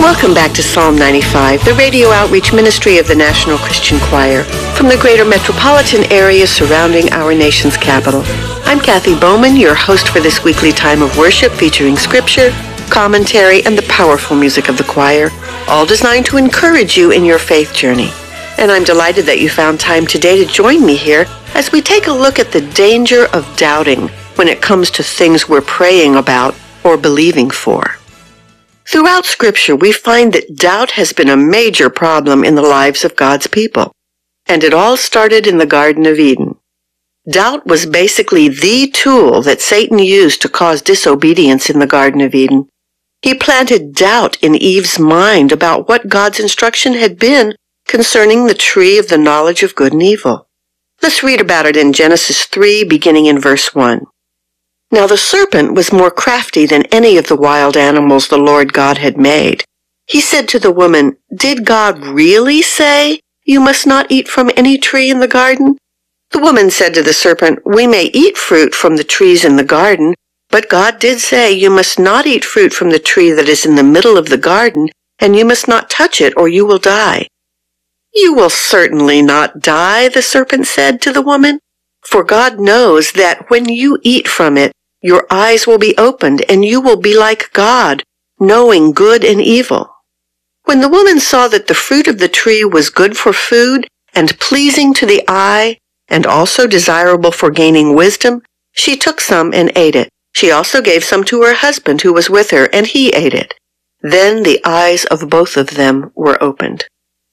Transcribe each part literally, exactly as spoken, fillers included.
Welcome back to Psalm ninety-five, the radio outreach ministry of the National Christian Choir from the greater metropolitan area surrounding our nation's capital. I'm Kathy Bowman, your host for this weekly time of worship featuring scripture, commentary, and the powerful music of the choir, all designed to encourage you in your faith journey. And I'm delighted that you found time today to join me here as we take a look at the danger of doubting when it comes to things we're praying about or believing for. Throughout Scripture, we find that doubt has been a major problem in the lives of God's people, and it all started in the Garden of Eden. Doubt was basically the tool that Satan used to cause disobedience in the Garden of Eden. He planted doubt in Eve's mind about what God's instruction had been concerning the tree of the knowledge of good and evil. Let's read about it in Genesis three, beginning in verse one. Now the serpent was more crafty than any of the wild animals the Lord God had made. He said to the woman, "Did God really say, 'You must not eat from any tree in the garden'?" The woman said to the serpent, "We may eat fruit from the trees in the garden, but God did say, 'You must not eat fruit from the tree that is in the middle of the garden, and you must not touch it, or you will die.'" "You will certainly not die," the serpent said to the woman, "for God knows that when you eat from it, your eyes will be opened, and you will be like God, knowing good and evil." When the woman saw that the fruit of the tree was good for food and pleasing to the eye, and also desirable for gaining wisdom, she took some and ate it. She also gave some to her husband who was with her, and he ate it. Then the eyes of both of them were opened.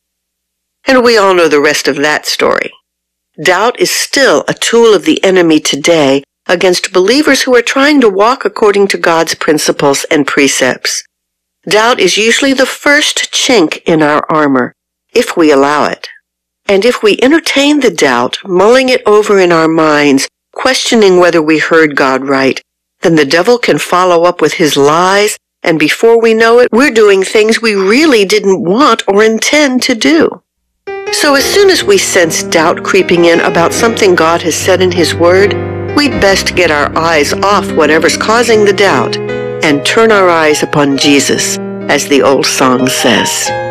And we all know the rest of that story. Doubt is still a tool of the enemy today against believers who are trying to walk according to God's principles and precepts. Doubt is usually the first chink in our armor, if we allow it. And if we entertain the doubt, mulling it over in our minds, questioning whether we heard God right, then the devil can follow up with his lies, and before we know it, we're doing things we really didn't want or intend to do. So as soon as we sense doubt creeping in about something God has said in His Word, we'd best get our eyes off whatever's causing the doubt and turn our eyes upon Jesus, as the old song says.